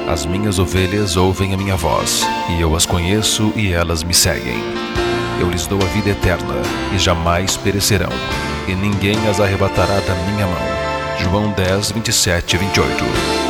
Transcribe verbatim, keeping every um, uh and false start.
As minhas ovelhas ouvem a minha voz, e eu as conheço e elas me seguem. Eu lhes dou a vida eterna, e jamais perecerão, e ninguém as arrebatará da minha mão. João dez, vinte e sete e vinte e oito.